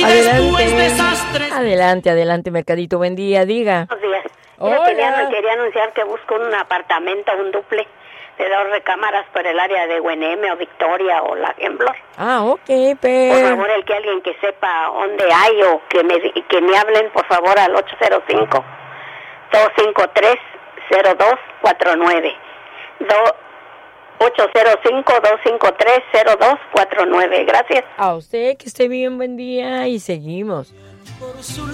Adelante, Mercadito, buen día, diga. Buenos días. Hola. Quería anunciar que busco un apartamento, un duple de 2 recámaras por el área de Güeneme o Victoria o La Gemblor. Ok, Por favor, alguien que sepa dónde hay o que me hablen, por favor, al 805-253-0249. 805-253-0249. Gracias. A usted, que esté bien, buen día, y seguimos. Por su